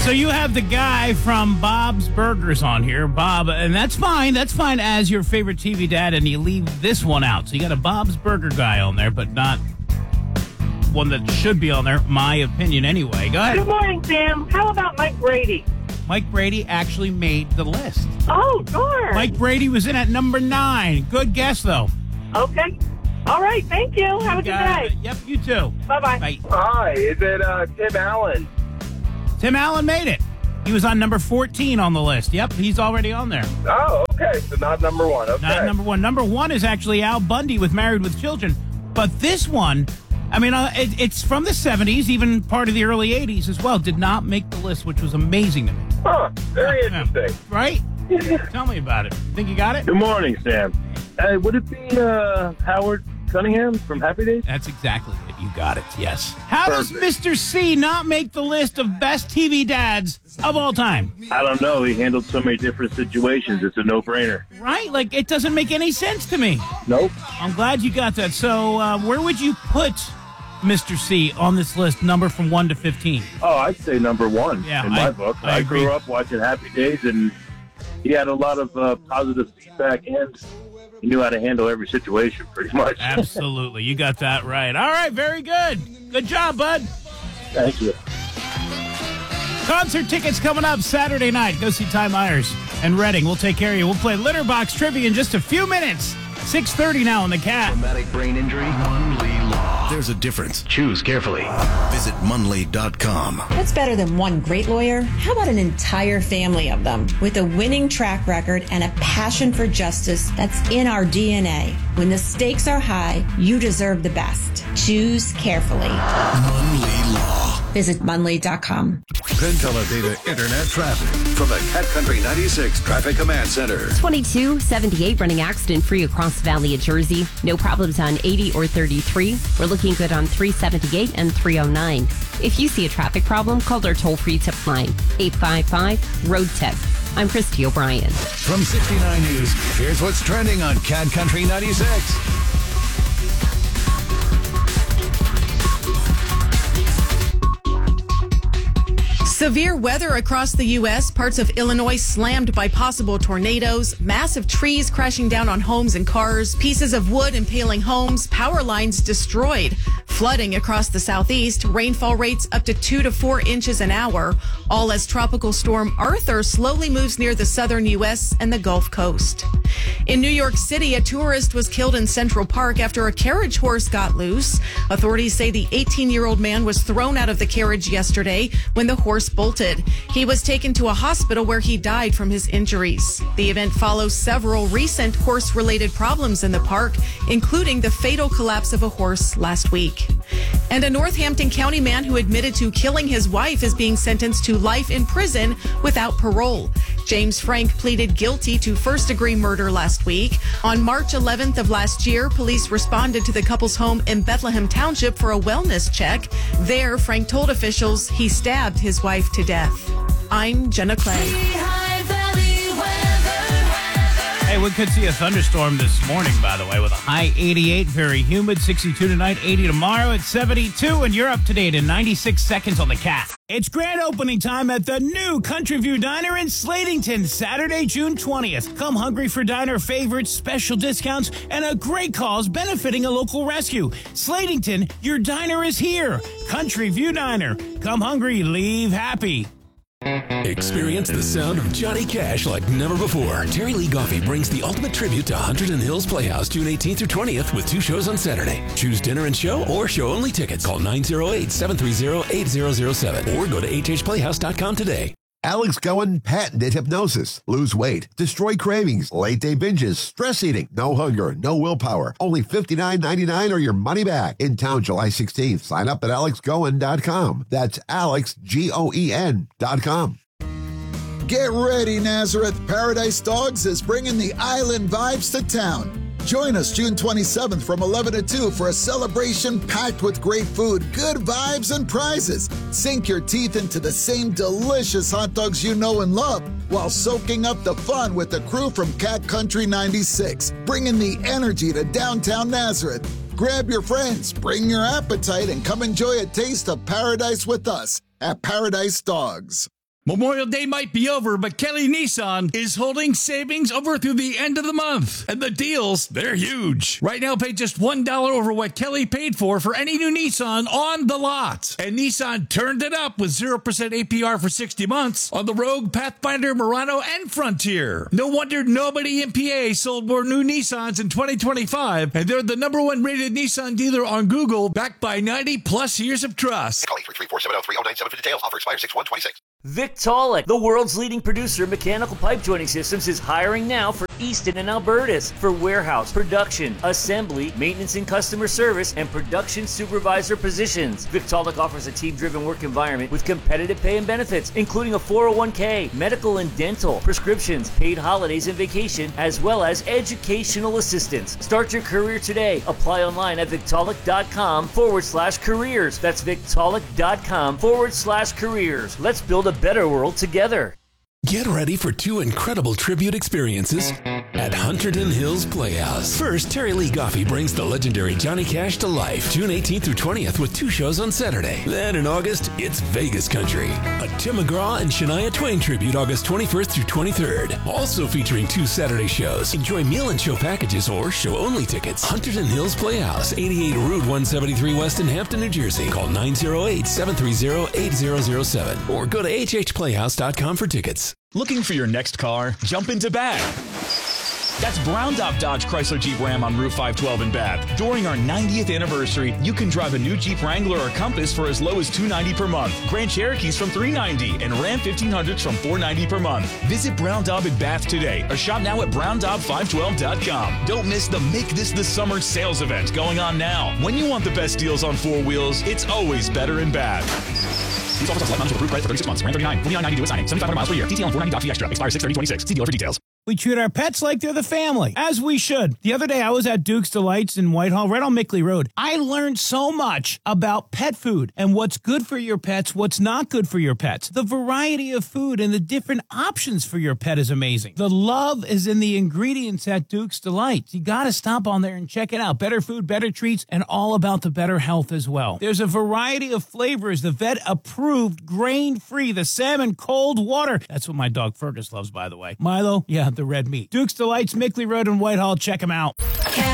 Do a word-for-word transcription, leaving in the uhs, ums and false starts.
So you have the guy from Bob's Burgers on here, Bob, and that's fine. That's fine as your favorite T V dad, and you leave this one out. So you got a Bob's Burger guy on there, but not one that should be on there, my opinion anyway. Go ahead. Good morning, Sam. How about Mike Brady? Mike Brady actually made the list. Oh, sure. Mike Brady was in at number nine. Good guess, though. Okay. All right. Thank you. Have a good Got day. it. Yep, you too. Bye-bye. Bye. Hi, is it uh, Tim Allen? Tim Allen made it. He was on number fourteen on the list. Yep, he's already on there. Oh, okay. So not number one. Okay. Not number one. Number one is actually Al Bundy with Married with Children. But this one, I mean, uh, it, it's from the seventies, even part of the early eighties as well. Did not make the list, which was amazing to me. Huh. Very Yeah. interesting. Right? Tell me about it. Think you got it? Good morning, Sam. Uh, would it be uh, Howard Cunningham from Happy Days? That's exactly it. You got it. Yes. How does Perfect. Mister C not make the list of best T V dads of all time? I don't know. He handled so many different situations. It's a no-brainer. Right? Like, it doesn't make any sense to me. Nope. I'm glad you got that. So, uh, where would you put Mister C on this list, number from one to fifteen? Oh, I'd say number one Yeah, in my I- book. I I, agree. grew up watching Happy Days, and he had a lot of uh, positive feedback, and he knew how to handle every situation pretty much. Absolutely. You got that right. All right. Very good. Good job, bud. Thank you. Concert tickets coming up Saturday night. Go see Ty Myers and Redding. We'll take care of you. We'll play Litterbox Trivia in just a few minutes. six thirty now on the Cat. Traumatic brain injury? Munley Law. There's a difference. Choose carefully. Visit Munley dot com. What's better than one great lawyer? How about an entire family of them with a winning track record and a passion for justice that's in our D N A? When the stakes are high, you deserve the best. Choose carefully. Munley Law. Visit Munley dot com. Penn Teledata Internet Traffic from the Cat Country ninety-six Traffic Command Center. twenty-two seventy-eight running accident free across the Valley of Jersey. No problems on eighty or thirty-three. We're looking good on three seventy-eight and three oh nine. If you see a traffic problem, call our toll-free tip line, eight five five, road tip. I'm Christy O'Brien. From sixty-nine News, here's what's trending on Cat Country ninety-six. Severe weather across the U S, parts of Illinois slammed by possible tornadoes, massive trees crashing down on homes and cars, pieces of wood impaling homes, power lines destroyed, flooding across the southeast, rainfall rates up to two to four inches an hour, all as Tropical Storm Arthur slowly moves near the southern U S and the Gulf Coast. In New York City, a tourist was killed in Central Park after a carriage horse got loose. Authorities say the eighteen-year-old man was thrown out of the carriage yesterday when the horse bolted. He was taken to a hospital where he died from his injuries. The event follows several recent horse-related problems in the park, including the fatal collapse of a horse last week. And a Northampton County man who admitted to killing his wife is being sentenced to life in prison without parole. James Frank pleaded guilty to first-degree murder last week. On March eleventh of last year, police responded to the couple's home in Bethlehem Township for a wellness check. There, Frank told officials he stabbed his wife to death. I'm Jenna Clay. Hey, we could see a thunderstorm this morning, by the way, with a high eighty-eight, very humid, sixty-two tonight, eighty tomorrow at seventy-two, and you're up to date in ninety-six seconds on the Cat. It's grand opening time at the new Country View Diner in Slatington, Saturday, June twentieth. Come hungry for diner favorites, special discounts, and a great cause benefiting a local rescue. Slatington, your diner is here. Country View Diner. Come hungry, leave happy. Experience the sound of Johnny Cash like never before. Terry Lee Goffey brings the ultimate tribute to Hunterdon Hills Playhouse June eighteenth through twentieth with two shows on Saturday. Choose dinner and show or show-only tickets. Call nine oh eight, seven three zero, eight zero zero seven or go to h h playhouse dot com today. Alex Cohen patented hypnosis. Lose weight, destroy cravings, late day binges, stress eating, no hunger, no willpower. Only fifty-nine ninety-nine or your money back. In town July sixteenth. Sign up at alex cohen dot com. That's Alex, G O E N dot com. Get ready, Nazareth. Paradise Dogs is bringing the island vibes to town. Join us June twenty-seventh from eleven to two for a celebration packed with great food, good vibes, and prizes. Sink your teeth into the same delicious hot dogs you know and love while soaking up the fun with the crew from Cat Country ninety-six, bringing the energy to downtown Nazareth. Grab your friends, bring your appetite, and come enjoy a taste of paradise with us at Paradise Dogs. Memorial Day might be over, but Kelly Nissan is holding savings over through the end of the month. And the deals, they're huge. Right now, pay just one dollar over what Kelly paid for for any new Nissan on the lot. And Nissan turned it up with zero percent A P R for sixty months on the Rogue, Pathfinder, Murano, and Frontier. No wonder nobody in P A sold more new Nissans in twenty twenty-five, and they're the number one rated Nissan dealer on Google, backed by ninety plus years of trust. Call eight three three, four seven zero, three zero nine seven for details. Offer expires six one twenty-six. Victaulic, the world's leading producer of mechanical pipe joining systems, is hiring now for Easton and Albertus for warehouse, production, assembly, maintenance and customer service, and production supervisor positions. Victaulic offers a team-driven work environment with competitive pay and benefits, including a four oh one k, medical and dental, prescriptions, paid holidays and vacation, as well as educational assistance. Start your career today. Apply online at Victaulic.com forward slash careers. That's Victaulic.com forward slash careers. Let's build a better world together. Get ready for two incredible tribute experiences at Hunterdon Hills Playhouse. First, Terry Lee Goffey brings the legendary Johnny Cash to life June eighteenth through twentieth with two shows on Saturday. Then in August, it's Vegas Country, a Tim McGraw and Shania Twain tribute August twenty-first through twenty-third. Also featuring two Saturday shows. Enjoy meal and show packages or show-only tickets. Hunterdon Hills Playhouse, eighty-eight Route one seventy-three West in Hampton, New Jersey. Call nine oh eight, seven three zero, eight zero zero seven or go to h h playhouse dot com for tickets. Looking for your next car? Jump into Bath. That's Brown Dog Dodge Chrysler Jeep Ram on Route five twelve in Bath. During our ninetieth anniversary, you can drive a new Jeep Wrangler or Compass for as low as two hundred ninety dollars per month. Grand Cherokees from three hundred ninety dollars and Ram fifteen hundreds from four hundred ninety dollars per month. Visit Brown Dog in Bath today or shop now at brown dog five twelve dot com. Don't miss the Make This the Summer sales event going on now. When you want the best deals on four wheels, it's always better in Bath. These offers are select models with approved credit for thirty-six months. Ram thirty-nine, forty-nine ninety due at signing. seventy-five hundred miles per year. T T L and four ninety doc fee extra. Expires six thirty twenty-six. See dealer for details. We treat our pets like they're the family, as we should. The other day, I was at Duke's Delights in Whitehall, right on Mickley Road. I learned so much about pet food and what's good for your pets, what's not good for your pets. The variety of food and the different options for your pet is amazing. The love is in the ingredients at Duke's Delights. You got to stop on there and check it out. Better food, better treats, and all about the better health as well. There's a variety of flavors. The vet-approved, grain-free, the salmon cold water. That's what my dog Fergus loves, by the way. Milo, yeah, the red meat. Duke's Delights, Mickley Road in Whitehall. Check them out.